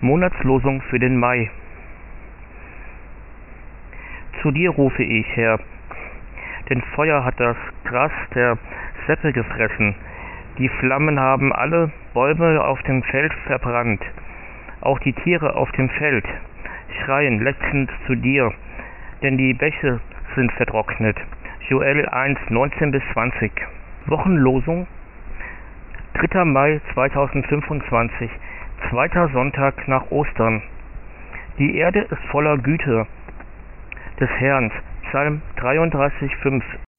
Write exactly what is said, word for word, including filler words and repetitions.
Monatslosung für den Mai. Zu dir rufe ich, Herr, denn Feuer hat das Gras der Steppe gefressen. Die Flammen haben alle Bäume auf dem Feld verbrannt. Auch die Tiere auf dem Feld schreien lechzend zu dir, denn die Bäche sind vertrocknet. Joel eins, neunzehn bis zwanzig. Wochenlosung dritter Mai zweitausendfünfundzwanzig, zweiter Sonntag nach Ostern. Die Erde ist voller Güte des Herrn. Psalm dreiunddreißig, fünf.